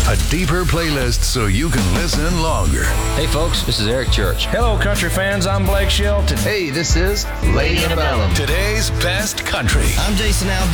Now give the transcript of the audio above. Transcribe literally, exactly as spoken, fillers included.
A deeper playlist so you can listen longer. Hey folks, this is Eric Church. Hello country fans, I'm Blake Shelton. Hey, this is Lady Antebellum. Today's best country. I'm Jason Aldean.